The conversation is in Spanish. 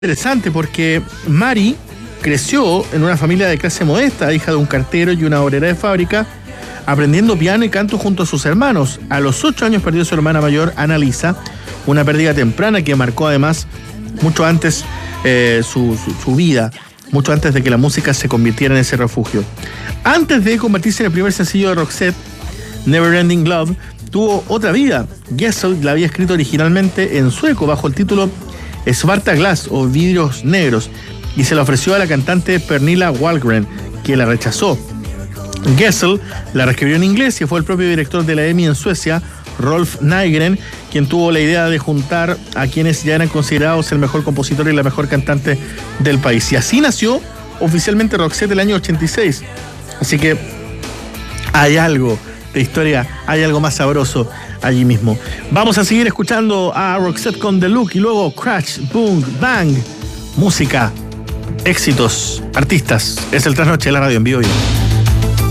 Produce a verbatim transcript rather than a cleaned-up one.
Interesante porque Mari creció en una familia de clase modesta, hija de un cartero y una obrera de fábrica, aprendiendo piano y canto junto a sus hermanos. A los ocho años perdió su hermana mayor, Annalisa, una pérdida temprana que marcó además mucho antes eh, su, su, su vida, mucho antes de que la música se convirtiera en ese refugio. Antes de convertirse en el primer sencillo de Roxette, Neverending Love, tuvo otra vida. Gessel la había escrito originalmente en sueco bajo el título Svarta Glas o Vidrios Negros y se la ofreció a la cantante Pernilla Wahlgren, que la rechazó. Gessel la reescribió en inglés y fue el propio director de la EMI en Suecia, Rolf Nygren, quien tuvo la idea de juntar a quienes ya eran considerados el mejor compositor y la mejor cantante del país. Y así nació oficialmente Roxette el año ochenta y seis. Así que hay algo de historia, hay algo más sabroso allí mismo. Vamos a seguir escuchando a Roxette con The Look y luego Crash, Boom, Bang. Música, éxitos, artistas. Es el Trasnoche de la radio en vivo.